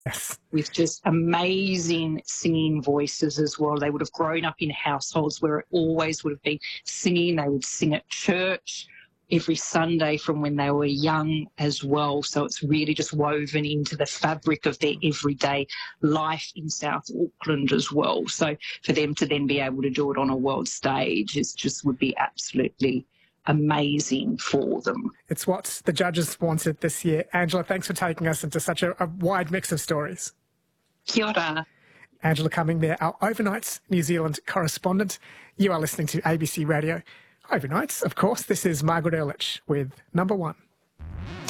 Yes. with just amazing singing voices as well. They would have grown up in households where it always would have been singing. They would sing at church every Sunday from when they were young as well. So it's really just woven into the fabric of their everyday life in South Auckland as well. So for them to then be able to do it on a world stage is just would be absolutely amazing for them. It's what the judges wanted this year. Angela, thanks for taking us into such a wide mix of stories. Kia ora. Angela Cumming there, our Overnights New Zealand correspondent. You are listening to ABC Radio. Overnights, of course. This is Margaret Ehrlich with Number One.